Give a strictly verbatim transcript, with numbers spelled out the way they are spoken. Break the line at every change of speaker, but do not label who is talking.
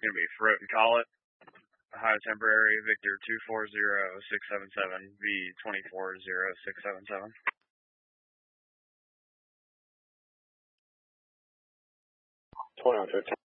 going to be Froten Collet, Ohio Temporary, Victor two four zero six seven seven, V two four zero six seven seven.
twenty-one fifteen.